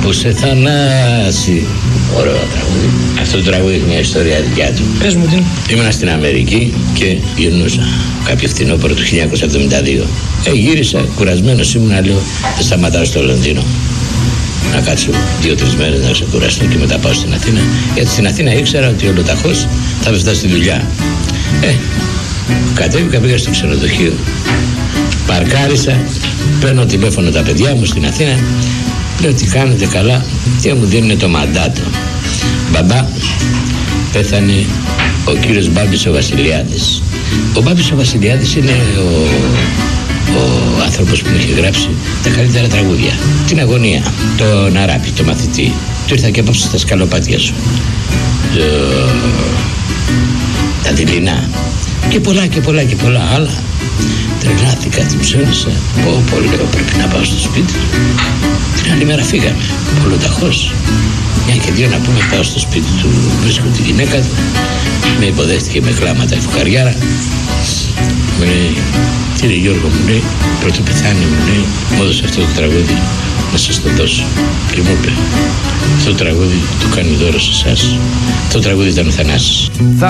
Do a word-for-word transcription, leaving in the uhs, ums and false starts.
Που σε θανάσει. Ωραίο τραγούδι. Αυτό το τραγούδι έχει μια ιστορία δικιά του. Πες μου την. Ήμουνα στην Αμερική και γυρνούσα κάποιο φθινόπωρο του χίλια εννιακόσια εβδομήντα δύο. Ε, γύρισα, κουρασμένος ήμουνα, λέω, δεν σταματάω στο Λονδίνο. Να κάτσω δύο-τρεις μέρες να ξεκουραστώ και μετά πάω στην Αθήνα. Γιατί στην Αθήνα ήξερα ότι ολοταχώς θα φτάσω στη δουλειά. Ε, κατέβηκα, πήγα στο ξενοδοχείο. Παρκάρισα, παίρνω τηλέφωνο τα παιδιά μου στην Αθήνα. Λέω, τι κάνετε, καλά? Τι μου δίνουν το μαντάτο. Μπαμπά, πέθανε ο κύριος Μπάμπης ο Βασιλιάδης. Ο Μπάμπης ο Βασιλιάδης είναι ο, ο άνθρωπος που μου είχε γράψει τα καλύτερα τραγούδια. Την Αγωνία, τον Αράπη, το μαθητή. Του ήρθα και απόψε στα σκαλοπάτια σου. Το... τα δειλινά. Και πολλά και πολλά και πολλά άλλα. Τρελάθηκα, την ψώνισα. Πω, πω, λέω, πρέπει να πάω στο σπίτι του. Την άλλη μέρα φύγαμε, ολοταχώς. Μια και δύο να πούμε, πάω στο σπίτι του, βρίσκω τη γυναίκα του. Με υποδέχτηκε με κλάματα η φουκαριάρα. Μου λέει, κύριε Γιώργο, μου λέει, πρωτού πεθάνει, μου λέει, μου έδωσε αυτό το τραγούδι να σας το δώσω. Και μου είπε, αυτό το τραγούδι το κάνει δώρο σε εσάς. Αυτό το τραγούδι ήταν ο Θανάσης.